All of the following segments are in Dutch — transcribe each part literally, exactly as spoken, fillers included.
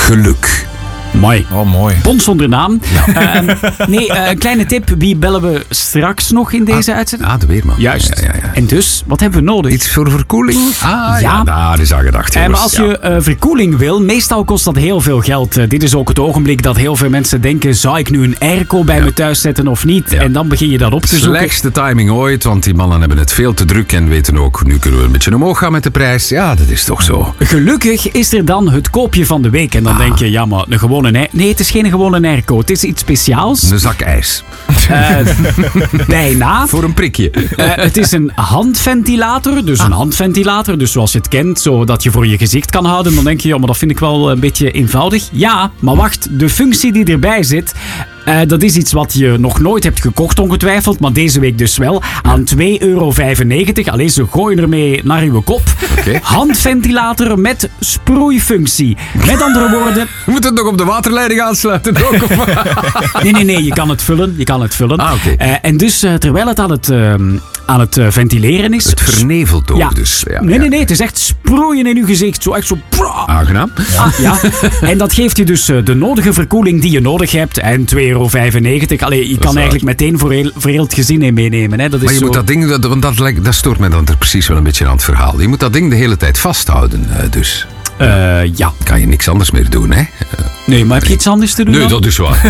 geluk. Mooi. Oh, mooi. Bond zonder naam. Ja. Uh, nee, uh, een kleine tip. Wie bellen we straks nog in deze ah, uitzending? Ah, de Weerman. Juist. Ja, ja, ja. En dus, wat hebben we nodig? Iets voor verkoeling? Ah, ja. ja. Nou, dat is al gedacht. Uh, maar als ja. je uh, verkoeling wil, meestal kost dat heel veel geld. Uh, dit is ook het ogenblik dat heel veel mensen denken, zou ik nu een airco bij ja. me thuis zetten of niet? Ja. En dan begin je dat op te zoeken. Slechtste timing ooit, want die mannen hebben het veel te druk en weten ook, nu kunnen we een beetje omhoog gaan met de prijs. Ja, dat is toch zo. Gelukkig is er dan het koopje van de week. En dan ah. denk je, ja, maar een gewone... Nee, nee, het is geen gewone airco. Het is iets speciaals. Een zak ijs. Uh, bijna. Voor een prikje. Uh, het is een handventilator. Dus ah. een handventilator. Dus zoals je het kent, zodat je voor je gezicht kan houden. Dan denk je, ja, maar dat vind ik wel een beetje eenvoudig. Ja, maar wacht. De functie die erbij zit... Uh, dat is iets wat je nog nooit hebt gekocht ongetwijfeld, maar deze week dus wel. Aan twee euro vijfennegentig. Allee, ze gooien ermee naar uw kop. Okay. Handventilator met sproeifunctie. Met andere woorden... Je moet het nog op de waterleiding aansluiten ook? Of... nee, nee, nee. Je kan het vullen. Je kan het vullen. Ah, okay. uh, en dus, uh, terwijl het aan het... Uh, aan het uh, ventileren is. Het vernevelt ook ja. dus. Ja, nee, ja. nee, nee. Het is echt sproeien in uw gezicht. Zo echt zo... Aangenaam. Ja. Ah, ja. En dat geeft je dus uh, de nodige verkoeling die je nodig hebt. En twee euro vijfennegentig. Allee, je kan eigenlijk meteen voor heel, voor heel het gezin in meenemen. Hè. Dat is maar je zo... moet dat ding... Dat, want dat, dat stoort mij dan er precies wel een beetje aan het verhaal. Je moet dat ding de hele tijd vasthouden. Uh, dus... Uh, ja. Kan je niks anders meer doen, hè? Uh, nee, maar heb je iets anders te doen? Nee, dan? dat is waar.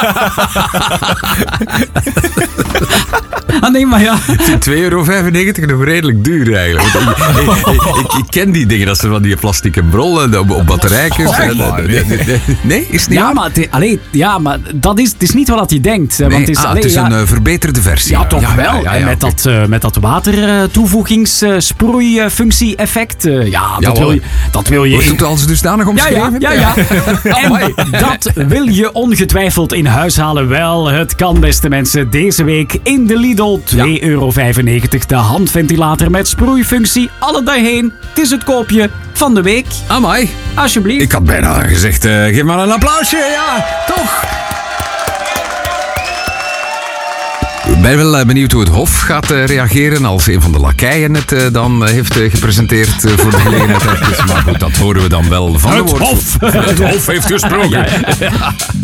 Ah, nee, maar ja. twee euro vijfennegentig nog redelijk duur eigenlijk. Want, ik, ik, ik, ik ken die dingen, dat ze van die plastic brol op, op batterijtjes. Oh, en, nee, nee, nee, is het niet ja, waar? maar, het, allee, ja, maar dat is, het is niet wat je denkt. Nee, want het is, ah, allee, het is ja, een uh, verbeterde versie. Ja, toch ja, wel. Ja, ja, ja, en met, okay. dat, uh, met dat watersproeifunctie-effect. Uh, ja, ja, dat, wil je, dat wil je... Wordt het als dusdanig omschreven? Ja, ja, ja. ja. En dat wil je ongetwijfeld in huis halen. Wel, het kan, beste mensen. Deze week in de Lidl twee euro vijfennegentig. De handventilator met sproeifunctie. Alle daarheen. Het is het koopje van de week. Amai. Alsjeblieft. Ik had bijna gezegd, uh, geef maar een applausje. Ja, toch? Ik ben wel benieuwd hoe het Hof gaat uh, reageren als een van de lakeien het uh, dan uh, heeft uh, gepresenteerd uh, voor de gelegenheid. Maar goed, dat horen we dan wel van het de woord. Hof. Het Hof heeft gesproken. Ja, ja, ja.